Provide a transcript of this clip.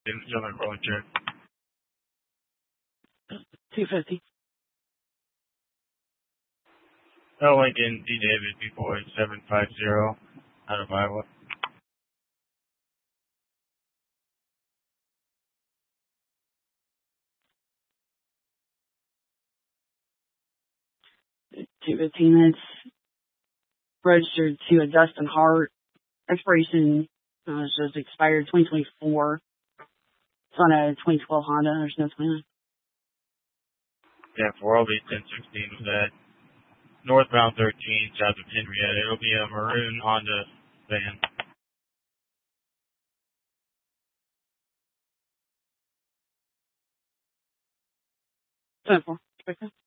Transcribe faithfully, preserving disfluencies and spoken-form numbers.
Gentlemen, rolling check. two fifty. L Lincoln, D David, B Boy, seven five zero, out of Iowa. two fifteen. It's registered to a Dustin Hart. Expiration uh, says expired twenty twenty-four. It's on a twenty twelve Honda. There's no twenty-nine. Yeah, for all the ten sixteen was that northbound thirteen, south of Henrietta. It'll be a maroon Honda van. ten four.